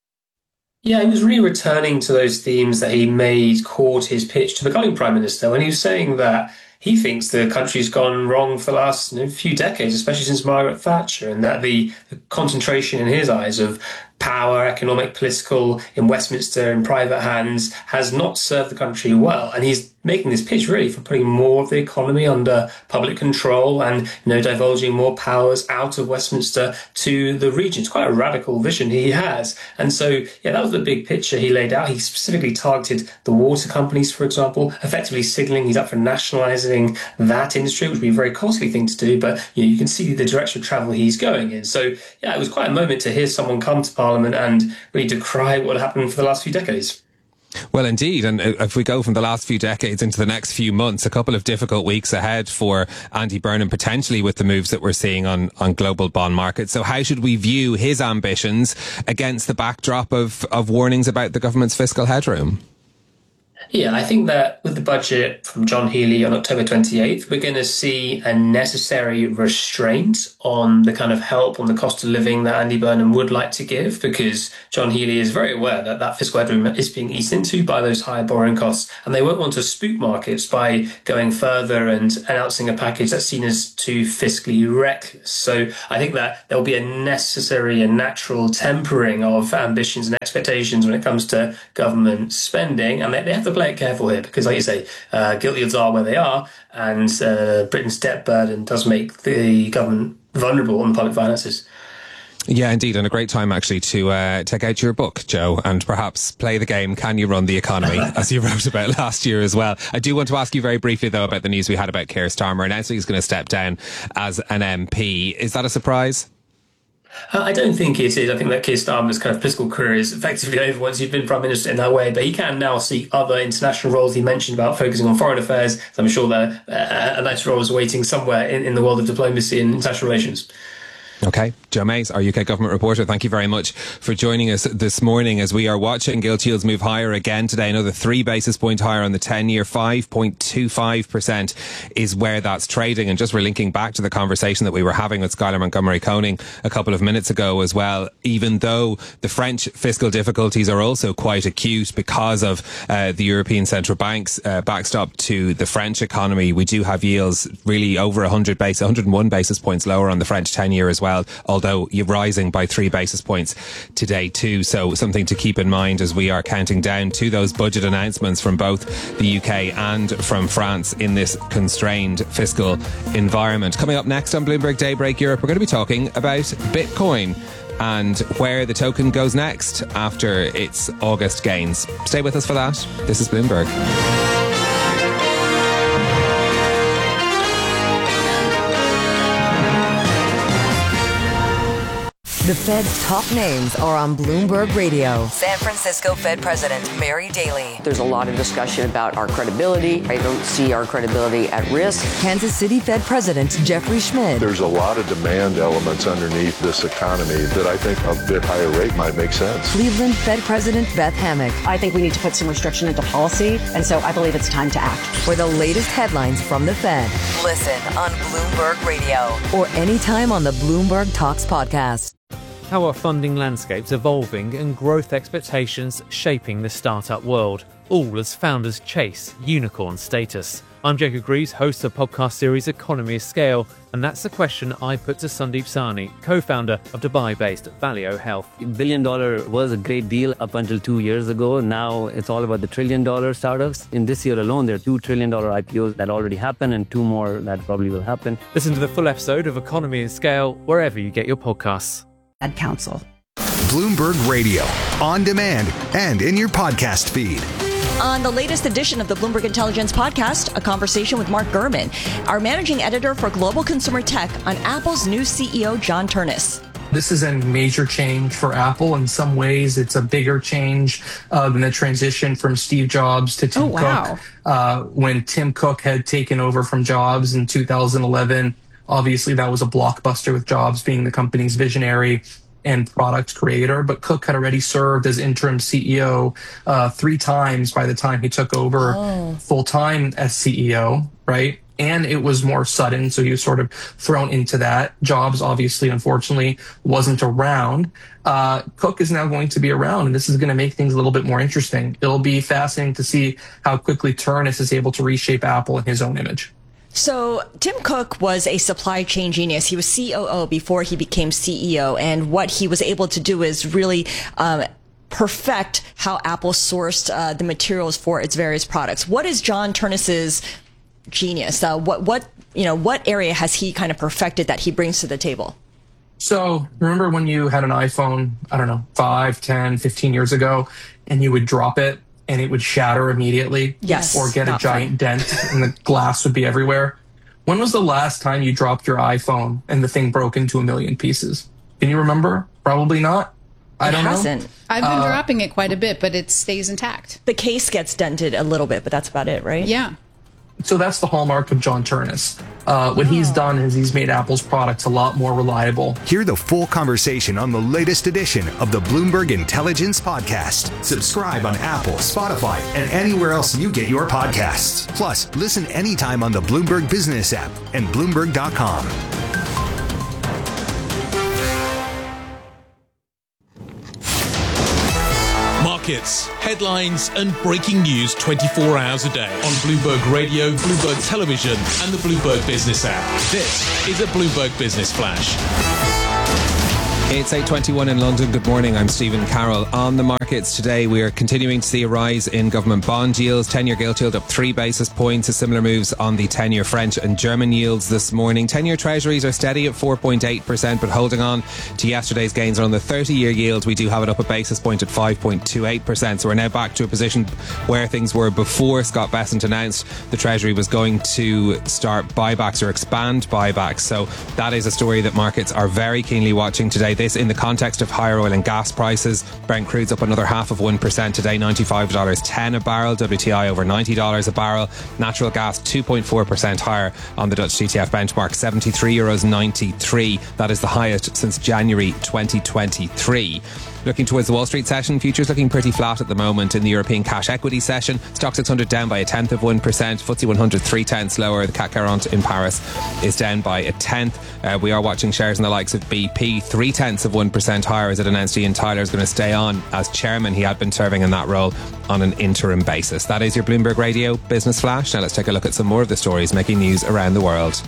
Yeah, he was really returning to those themes that he made core to his pitch to becoming Prime Minister, when he was saying that he thinks the country's gone wrong for the last you know, few decades, especially since Margaret Thatcher, and that the, the concentration in his eyes of power, economic, political, in Westminster, in private hands, has not served the country well. And he's making this pitch really for putting more of the economy under public control and, you know, divulging more powers out of Westminster to the region. It's quite a radical vision he has. And so, yeah, that was the big picture he laid out. He specifically targeted the water companies, for example, effectively signalling he's up for nationalising that industry, which would be a very costly thing to do. But, you know, you can see the direction of travel he's going in. So, yeah, it was quite a moment to hear someone come to Parliament and really decry what happened for the last few decades. Well, indeed. And if we go from the last few decades into the next few months, a couple of difficult weeks ahead for Andy Burnham, potentially with the moves that we're seeing on, on global bond markets. So how should we view his ambitions against the backdrop of, of warnings about the government's fiscal headroom? Yeah, I think that with the budget from John Healey on October twenty-eighth, we're going to see a necessary restraint on the kind of help on the cost of living that Andy Burnham would like to give, because John Healey is very aware that that fiscal headroom is being eased into by those higher borrowing costs, and they won't want to spook markets by going further and announcing a package that's seen as too fiscally reckless. So I think that there'll be a necessary and natural tempering of ambitions and expectations when it comes to government spending, and they, they have to play it careful here because, like you say, uh, gilt yields are where they are, and uh, Britain's debt burden does make the government vulnerable on public finances. Yeah, indeed. And a great time, actually, to uh, take out your book, Joe, and perhaps play the game, Can You Run the Economy, as you wrote about last year as well. I do want to ask you very briefly, though, about the news we had about Keir Starmer announcing he's going to step down as an M P. Is that a surprise? Uh, I don't think it is. I think that Keir Starmer's kind of political career is effectively over once you've been Prime Minister in that way, but he can now seek other international roles. He mentioned about focusing on foreign affairs, so I'm sure that uh, a nice role is waiting somewhere in, in the world of diplomacy and international relations. Okay. Joe Mays, our U K government reporter, thank you very much for joining us this morning as we are watching gilt yields move higher again today. Another three basis point higher on the ten-year. five point two five percent is where that's trading. And just relinking back to the conversation that we were having with Skylar Montgomery Koning a couple of minutes ago as well, even though the French fiscal difficulties are also quite acute because of uh, the European Central Bank's uh, backstop to the French economy, we do have yields really over one hundred base, one hundred one basis points lower on the French ten-year as well, although you're rising by three basis points today too. So something to keep in mind as we are counting down to those budget announcements from both the U K and from France in this constrained fiscal environment. Coming up next on Bloomberg Daybreak Europe, we're going to be talking about Bitcoin and where the token goes next after its August gains. Stay with us for that. This is Bloomberg. The Fed's top names are on Bloomberg Radio. San Francisco Fed President Mary Daly. There's a lot of discussion about our credibility. I don't see our credibility at risk. Kansas City Fed President Jeffrey Schmidt. There's a lot of demand elements underneath this economy that I think a bit higher rate might make sense. Cleveland Fed President Beth Hammack. I think we need to put some restriction into policy, and so I believe it's time to act. For the latest headlines from the Fed, listen on Bloomberg Radio or anytime on the Bloomberg Talks podcast. How are funding landscapes evolving and growth expectations shaping the startup world, all as founders chase unicorn status? I'm Jacob Greaves, host of podcast series Economy of Scale, and that's the question I put to Sandeep Sahni, co-founder of Dubai-based Valeo Health. Billion dollar was a great deal up until two years ago. Now it's all about the trillion dollar startups. In this year alone, there are two trillion dollar I P Os that already happened and two more that probably will happen. Listen to the full episode of Economy of Scale wherever you get your podcasts. Ad Council. Bloomberg Radio, on demand and in your podcast feed. On the latest edition of the Bloomberg Intelligence Podcast, a conversation with Mark Gurman, our managing editor for global consumer tech, on Apple's new C E O, John Ternus. This is a major change for Apple. In some ways, it's a bigger change uh, than the transition from Steve Jobs to Tim oh, wow. Cook. Uh, when Tim Cook had taken over from Jobs in two thousand eleven, obviously that was a blockbuster with Jobs being the company's visionary and product creator. But Cook had already served as interim C E O uh, three times by the time he took over oh. full-time as C E O, right? And it was more sudden, so he was sort of thrown into that. Jobs, obviously, unfortunately, wasn't around. Uh, Cook is now going to be around, and this is going to make things a little bit more interesting. It'll be fascinating to see how quickly Ternus is able to reshape Apple in his own image. So Tim Cook was a supply chain genius. He was C O O before he became C E O. And what he was able to do is really um, perfect how Apple sourced uh, the materials for its various products. What is John Ternus's genius? Uh, what, what, you know, what area has he kind of perfected that he brings to the table? So remember when you had an iPhone, I don't know, five, ten, fifteen years ago, and you would drop it and it would shatter immediately? Yes. Or get a Not giant fun. dent and the glass would be everywhere? When was the last time you dropped your iPhone and the thing broke into a million pieces? Can you remember? Probably not. I It don't hasn't. know. I've been Uh, dropping it quite a bit, but it stays intact. The case gets dented a little bit, but that's about it, right? Yeah. So that's the hallmark of John Ternus. Uh, what he's done is he's made Apple's products a lot more reliable. Hear the full conversation on the latest edition of the Bloomberg Intelligence Podcast. Subscribe on Apple, Spotify, and anywhere else you get your podcasts. Plus, listen anytime on the Bloomberg Business app and Bloomberg dot com. Markets, headlines, and breaking news twenty-four hours a day on Bloomberg Radio, Bloomberg Television, and the Bloomberg Business app. This is a Bloomberg Business Flash. It's eight twenty-one in London. Good morning. I'm Stephen Carroll. On the markets today, we are continuing to see a rise in government bond yields. ten-year gilt yield up three basis points. A similar moves on the ten-year French and German yields this morning. ten-year treasuries are steady at four point eight percent, but holding on to yesterday's gains. On the thirty-year yield, we do have it up a basis point at five point two eight percent. So we're now back to a position where things were before Scott Bessent announced the Treasury was going to start buybacks or expand buybacks. So that is a story that markets are very keenly watching today. This in the context of higher oil and gas prices. Brent crude's up another half of one percent today, ninety-five dollars ten a barrel. W T I over ninety dollars a barrel. Natural gas two point four percent higher on the Dutch T T F benchmark, seventy-three euros ninety-three. That is the highest since January twenty twenty-three. Looking towards the Wall Street session, futures looking pretty flat at the moment. In the European cash equity session, Stock six hundred down by a tenth of one percent, F T S E one hundred three tenths lower. The C A C quarante in Paris is down by a tenth. Uh, we are watching shares in the likes of B P, three tenths of one percent higher as it announced Ian Tyler is going to stay on as chairman. He had been serving in that role on an interim basis. That is your Bloomberg Radio Business Flash. Now let's take a look at some more of the stories making news around the world.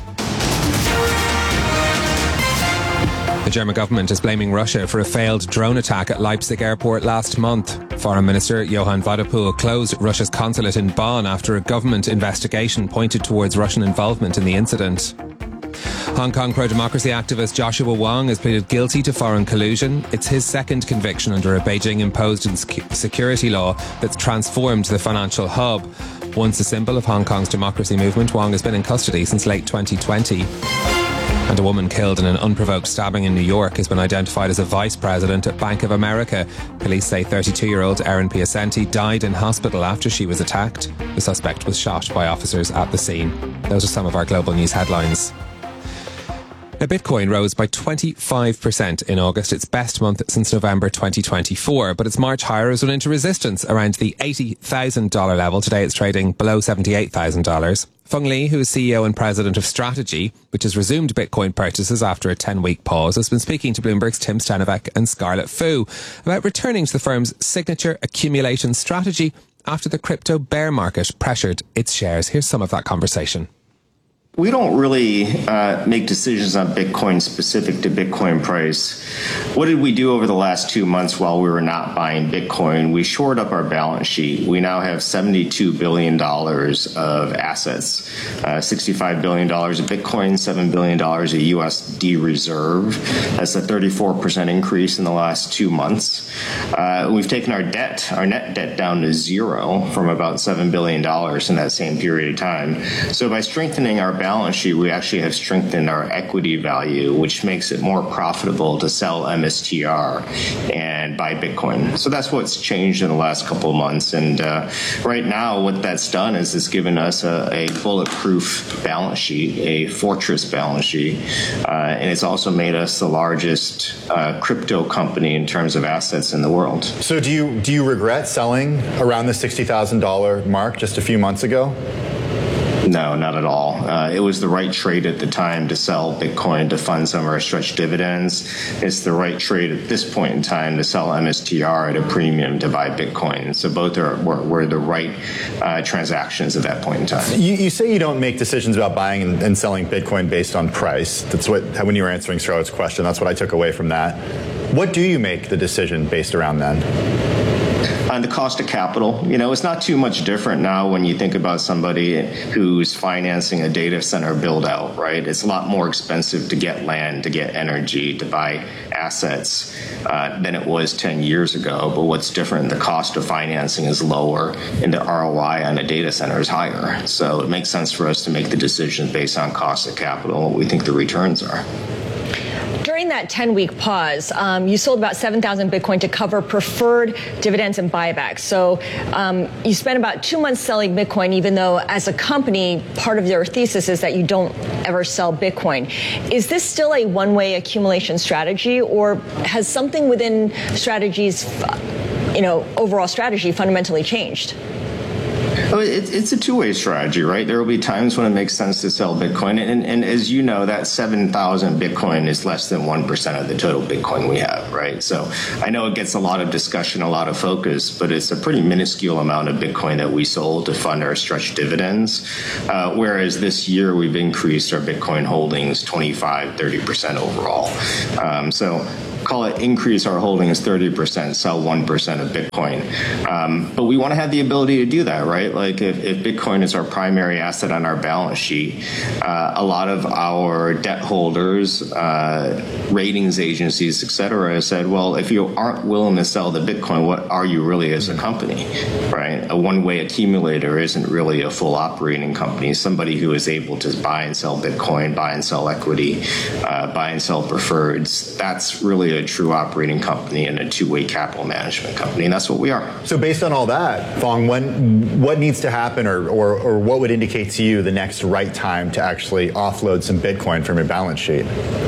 The German government is blaming Russia for a failed drone attack at Leipzig airport last month. Foreign Minister Johann Wadepool closed Russia's consulate in Bonn after a government investigation pointed towards Russian involvement in the incident. Hong Kong pro-democracy activist Joshua Wong has pleaded guilty to foreign collusion. It's his second conviction under a Beijing-imposed security law that's transformed the financial hub. Once a symbol of Hong Kong's democracy movement, Wong has been in custody since late twenty twenty. And a woman killed in an unprovoked stabbing in New York has been identified as a vice president at Bank of America. Police say thirty-two-year-old Erin Piacenti died in hospital after she was attacked. The suspect was shot by officers at the scene. Those are some of our global news headlines. Now, Bitcoin rose by twenty-five percent in August, its best month since November twenty twenty-four. But its March higher has run into resistance around the eighty thousand dollars level. Today it's trading below seventy-eight thousand dollars. Feng Li, who is C E O and president of Strategy, which has resumed Bitcoin purchases after a ten-week pause, has been speaking to Bloomberg's Tim Stenovec and Scarlett Fu about returning to the firm's signature accumulation strategy after the crypto bear market pressured its shares. Here's some of that conversation. We don't really uh, make decisions on Bitcoin specific to Bitcoin price. What did we do over the last two months while we were not buying Bitcoin? We shored up our balance sheet. We now have seventy-two billion dollars of assets, uh, sixty-five billion dollars of Bitcoin, seven billion dollars of U S D reserve. That's a thirty-four percent increase in the last two months. Uh, we've taken our debt, our net debt down to zero from about seven billion dollars in that same period of time. So by strengthening our balance sheet, we actually have strengthened our equity value, which makes it more profitable to sell M S T R and buy Bitcoin. So that's what's changed in the last couple of months. And uh, right now, what that's done is it's given us a, a bulletproof balance sheet, a fortress balance sheet, uh, and it's also made us the largest uh, crypto company in terms of assets in the world. So do you do you regret selling around the sixty thousand dollars mark just a few months ago? No, not at all. Uh, it was the right trade at the time to sell Bitcoin to fund some of our stretch dividends. It's the right trade at this point in time to sell M S T R at a premium to buy Bitcoin. So both are were, were the right uh, transactions at that point in time. You, you say you don't make decisions about buying and, and selling Bitcoin based on price. That's what, when you were answering Charlotte's question, that's what I took away from that. What do you make the decision based around then? On the cost of capital, you know, it's not too much different now when you think about somebody who's financing a data center build out, right? It's a lot more expensive to get land, to get energy, to buy assets uh, than it was ten years ago. But what's different, the cost of financing is lower and the R O I on a data center is higher. So it makes sense for us to make the decision based on cost of capital and what we think the returns are. During that ten-week pause, um, you sold about seven thousand Bitcoin to cover preferred dividends and buybacks. So um, you spent about two months selling Bitcoin, even though as a company, part of your thesis is that you don't ever sell Bitcoin. Is this still a one-way accumulation strategy, or has something within Strategy's, you know, overall strategy fundamentally changed? Well, it, it's a two-way strategy, right? There will be times when it makes sense to sell Bitcoin. And, and as you know, that seven thousand Bitcoin is less than one percent of the total Bitcoin we have, right? So I know it gets a lot of discussion, a lot of focus, but it's a pretty minuscule amount of Bitcoin that we sold to fund our stretch dividends. Uh, whereas this year we've increased our Bitcoin holdings twenty-five, thirty percent overall. Um, so call it increase our holdings thirty percent, sell one percent of Bitcoin. Um, but we want to have the ability to do that, right? Like if, if Bitcoin is our primary asset on our balance sheet, uh, a lot of our debt holders, uh, ratings agencies, et cetera, said, well, if you aren't willing to sell the Bitcoin, what are you really as a company, right? A one-way accumulator isn't really a full operating company. Somebody who is able to buy and sell Bitcoin, buy and sell equity, uh, buy and sell preferreds, that's really a true operating company and a two-way capital management company, and that's what we are. So based on all that, Phong, when, what needs to happen or, or, or what would indicate to you the next right time to actually offload some Bitcoin from your balance sheet?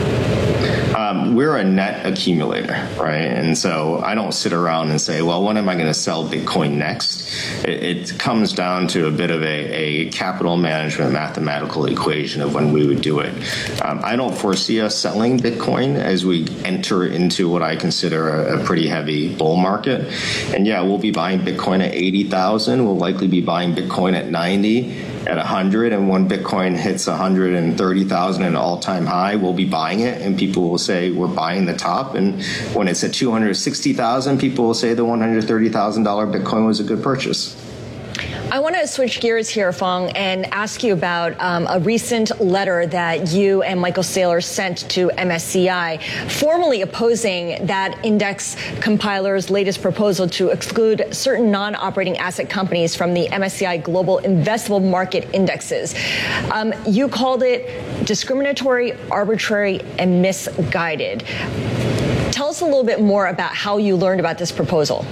Um, we're a net accumulator, right? And so I don't sit around and say, well, when am I going to sell Bitcoin next? It, it comes down to a bit of a, a capital management mathematical equation of when we would do it. Um, I don't foresee us selling Bitcoin as we enter into what I consider a, a pretty heavy bull market. And yeah, we'll be buying Bitcoin at eighty thousand. We'll likely be buying Bitcoin at ninety, at one hundred. And when Bitcoin hits one hundred thirty thousand, an all-time high, we'll be buying it. And people will say we're buying the top. And when it's at two hundred sixty thousand, people will say the one hundred thirty thousand dollars Bitcoin was a good purchase. I want to switch gears here, Phong, and ask you about um, a recent letter that you and Michael Saylor sent to M S C I, formally opposing that index compiler's latest proposal to exclude certain non-operating asset companies from the M S C I Global Investable Market Indexes. Um, you called it discriminatory, arbitrary, and misguided. Tell us a little bit more about how you learned about this proposal.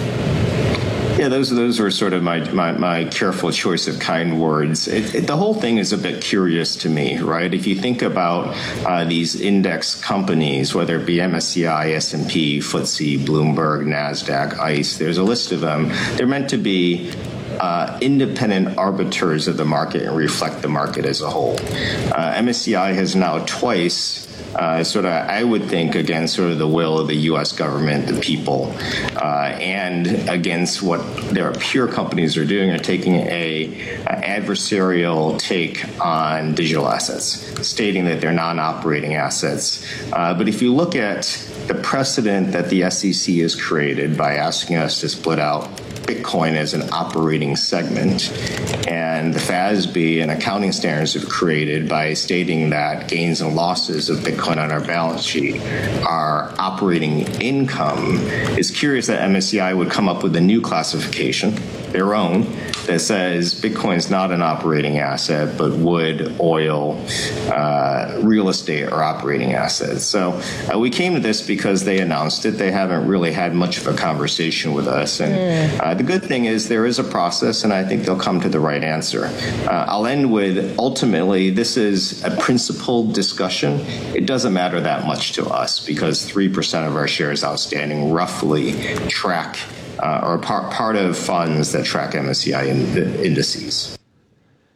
Yeah, those those were sort of my, my, my careful choice of kind words. It, it, the whole thing is a bit curious to me, right? If you think about uh, these index companies, whether it be M S C I, S and P, F T S E, Bloomberg, NASDAQ, ICE, there's a list of them. They're meant to be Uh, independent arbiters of the market and reflect the market as a whole. Uh, M S C I has now twice Uh, sort of, I would think, against sort of the will of the U S government, the people, uh, and against what their peer companies are doing, are taking a, a adversarial take on digital assets, stating that they're non-operating assets. Uh, but if you look at the precedent that the S E C has created by asking us to split out Bitcoin as an operating segment, and the F A S B and accounting standards have created by stating that gains and losses of Bitcoin on our balance sheet are operating income, it's curious that M S C I would come up with a new classification, their own, that says Bitcoin's not an operating asset, but wood, oil, uh, real estate are operating assets. So uh, we came to this because they announced it. They haven't really had much of a conversation with us. And uh, the good thing is there is a process, and I think they'll come to the right answer. Uh, I'll end with, ultimately, this is a principled discussion. It doesn't matter that much to us because three percent of our shares outstanding roughly track Uh, or part part of funds that track M S C I in, indices.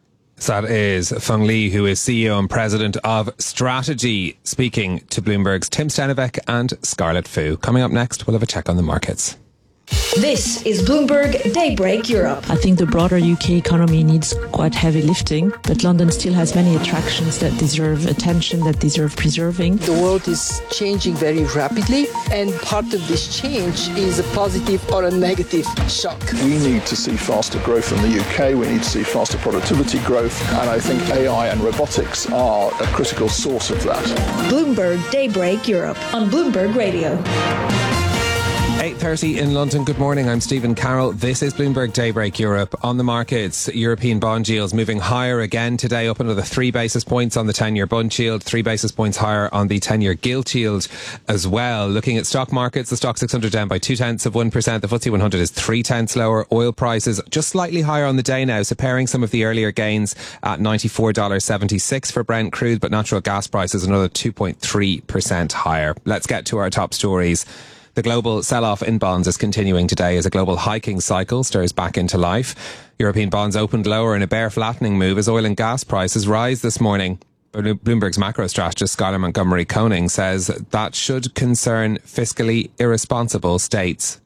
So that is Feng Li, who is C E O and President of Strategy, speaking to Bloomberg's Tim Stenovec and Scarlett Fu. Coming up next, we'll have a check on the markets. This is Bloomberg Daybreak Europe. I think the broader U K economy needs quite heavy lifting, but London still has many attractions that deserve attention, that deserve preserving. The world is changing very rapidly, and part of this change is a positive or a negative shock. We need to see faster growth in the U K. We need to see faster productivity growth, and I think A I and robotics are a critical source of that. Bloomberg Daybreak Europe on Bloomberg Radio. eight thirty in London. Good morning. I'm Stephen Carroll. This is Bloomberg Daybreak Europe. On the markets, European bond yields moving higher again today, up another three basis points on the ten-year bund yield, three basis points higher on the ten-year gilt yield as well. Looking at stock markets, the stock six hundred down by two tenths of one percent. The F T S E one hundred is three tenths lower. Oil prices just slightly higher on the day now, so pairing some of the earlier gains at ninety-four dollars seventy-six for Brent crude, but natural gas prices another two point three percent higher. Let's get to our top stories. The global sell-off in bonds is continuing today as a global hiking cycle stirs back into life. European bonds opened lower in a bear flattening move as oil and gas prices rise this morning. Bloomberg's macro strategist Skylar Montgomery Koning says that should concern fiscally irresponsible states.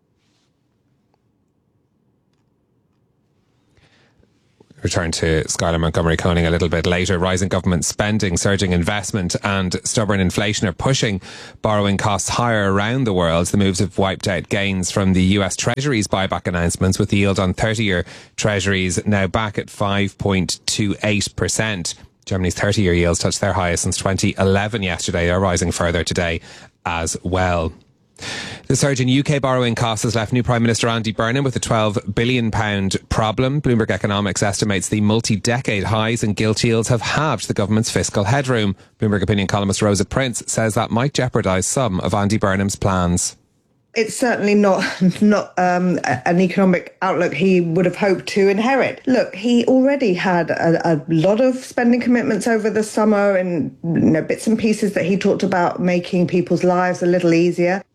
Return to Skylar Montgomery Koning a little bit later. Rising government spending, surging investment and stubborn inflation are pushing borrowing costs higher around the world. The moves have wiped out gains from the U S Treasury's buyback announcements, with the yield on thirty-year Treasuries now back at five point two eight percent. Germany's thirty-year yields touched their highest since twenty eleven yesterday. They're rising further today as well. The surge in U K borrowing costs has left new Prime Minister Andy Burnham with a twelve billion pounds problem. Bloomberg Economics estimates the multi-decade highs in gilt yields have halved the government's fiscal headroom. Bloomberg opinion columnist Rosa Prince says that might jeopardise some of Andy Burnham's plans. It's certainly not not um, an economic outlook he would have hoped to inherit. Look, he already had a, a lot of spending commitments over the summer, and you know, bits and pieces that he talked about making people's lives a little easier.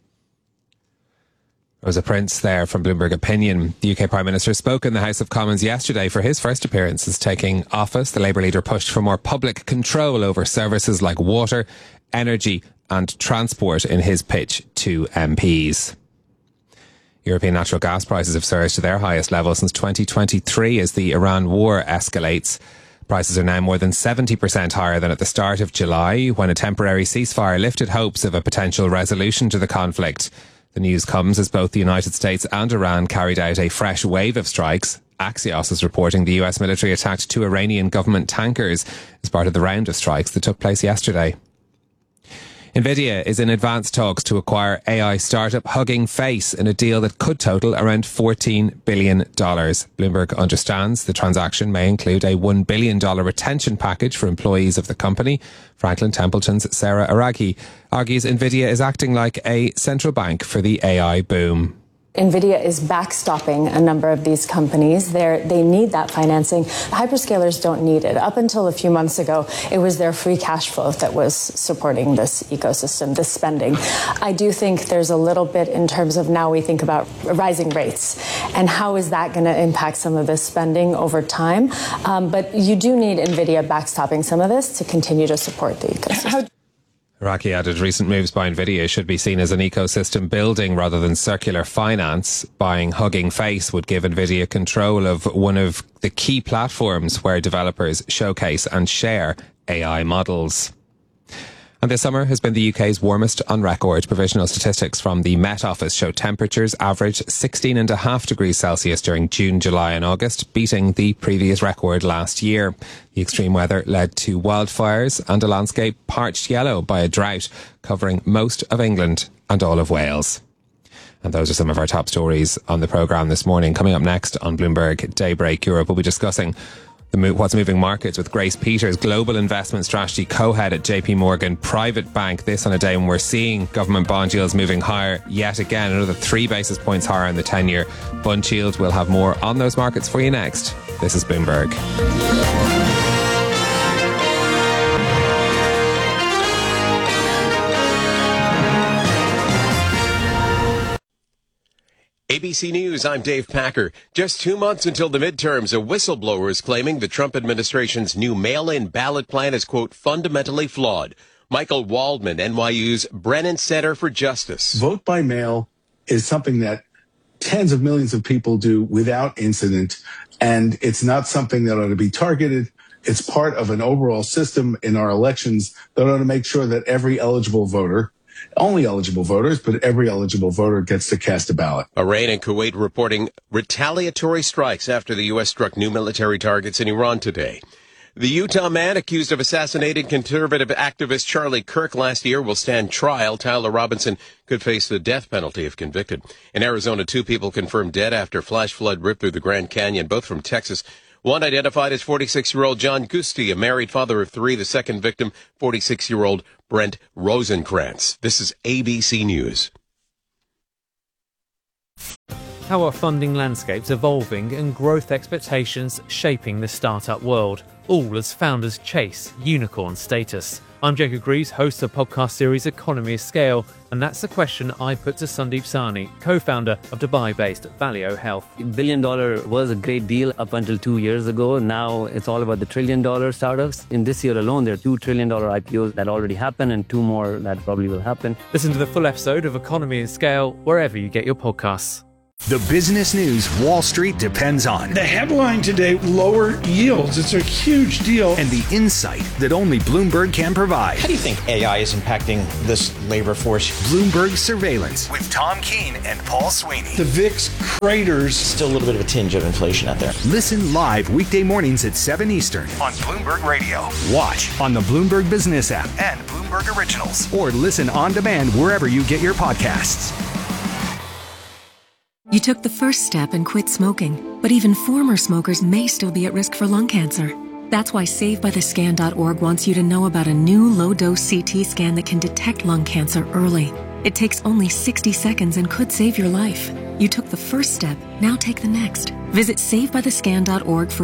Rosa Prince there from Bloomberg Opinion. The U K Prime Minister spoke in the House of Commons yesterday for his first appearance since taking office. The Labour leader pushed for more public control over services like water, energy and transport in his pitch to M Ps. European natural gas prices have surged to their highest level since twenty twenty-three as the Iran war escalates. Prices are now more than seventy percent higher than at the start of July, when a temporary ceasefire lifted hopes of a potential resolution to the conflict. The news comes as both the United States and Iran carried out a fresh wave of strikes. Axios is reporting the U S military attacked two Iranian government tankers as part of the round of strikes that took place yesterday. Nvidia is in advanced talks to acquire A I startup Hugging Face in a deal that could total around fourteen billion dollars. Bloomberg understands the transaction may include a one billion dollars retention package for employees of the company. Franklin Templeton's Sarah Aragi argues Nvidia is acting like a central bank for the A I boom. NVIDIA is backstopping a number of these companies. They're, they need that financing. Hyperscalers don't need it. Up until a few months ago, it was their free cash flow that was supporting this ecosystem, this spending. I do think there's a little bit in terms of now we think about rising rates and how is that going to impact some of this spending over time. Um, but you do need NVIDIA backstopping some of this to continue to support the ecosystem. How- Iraqi added recent moves by Nvidia should be seen as an ecosystem building rather than circular finance. Buying Hugging Face would give Nvidia control of one of the key platforms where developers showcase and share A I models. And this summer has been the U K's warmest on record. Provisional statistics from the Met Office show temperatures averaged sixteen and a half degrees Celsius during June, July and August, beating the previous record last year. The extreme weather led to wildfires and a landscape parched yellow by a drought covering most of England and all of Wales. And those are some of our top stories on the programme this morning. Coming up next on Bloomberg Daybreak Europe, we'll be discussing The move, what's moving markets with Grace Peters, Global Investment Strategy Co-Head at J P Morgan Private Bank. This on a day when we're seeing government bond yields moving higher yet again. Another three basis points higher in the ten-year bund yield. We'll have more on those markets for you next. This is Bloomberg. A B C News, I'm Dave Packer. Just two months until the midterms, a whistleblower is claiming the Trump administration's new mail-in ballot plan is, quote, fundamentally flawed. Michael Waldman, N Y U's Brennan Center for Justice. Vote by mail is something that tens of millions of people do without incident, and it's not something that ought to be targeted. It's part of an overall system in our elections that ought to make sure that every eligible voter, only eligible voters, but every eligible voter gets to cast a ballot. Iran and Kuwait reporting retaliatory strikes after the U S struck new military targets in Iran today. The Utah man accused of assassinating conservative activist Charlie Kirk last year will stand trial. Tyler Robinson could face the death penalty if convicted. In Arizona, two people confirmed dead after flash flood ripped through the Grand Canyon, both from Texas. One identified as forty-six-year-old John Gusti, a married father of three. The second victim, forty-six-year-old Brent Rosenkrantz. This is A B C News. How are funding landscapes evolving and growth expectations shaping the startup world, all as founders chase unicorn status? I'm Jacob Greaves, host of the podcast series Economy of Scale, and that's the question I put to Sandeep Sahni, co-founder of Dubai-based Valeo Health. Billion dollar was a great deal up until two years ago. Now it's all about the trillion dollar startups. In this year alone, there are two trillion dollar I P Os that already happened and two more that probably will happen. Listen to the full episode of Economy of Scale wherever you get your podcasts. The business news Wall Street depends on. The headline today, lower yields. It's a huge deal. And the insight that only Bloomberg can provide. How do you think A I is impacting this labor force? Bloomberg Surveillance with Tom Keene and Paul Sweeney. The V I X craters. Still a little bit of a tinge of inflation out there. Listen live weekday mornings at seven Eastern on Bloomberg Radio. Watch on the Bloomberg Business app and Bloomberg Originals. Or listen on demand wherever you get your podcasts. You took the first step and quit smoking, but even former smokers may still be at risk for lung cancer. That's why Save By The Scan dot org wants you to know about a new low-dose C T scan that can detect lung cancer early. It takes only sixty seconds and could save your life. You took the first step, now take the next. Visit Save By The Scan dot org for